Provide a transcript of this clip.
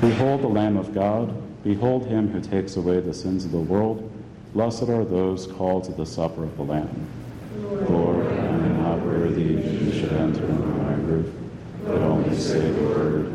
Behold the Lamb of God. Behold him who takes away the sins of the world. Blessed are those called to the supper of the Lamb. Lord, I am not worthy that you should enter under my roof, but only say the word,